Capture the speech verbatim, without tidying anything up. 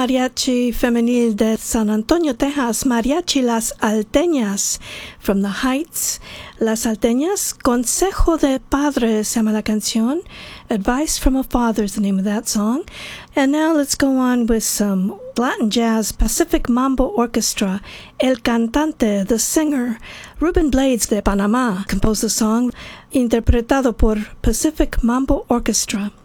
mariachi femenil de San Antonio, Texas, Mariachi Las Alteñas from the Heights. Las Alteñas, Consejo de Padre se llama la canción. Advice from a Father is the name of that song. And now let's go on with some Latin jazz, Pacific Mambo Orchestra. El cantante, the singer, Ruben Blades de Panamá, composed the song, interpretado por Pacific Mambo Orchestra.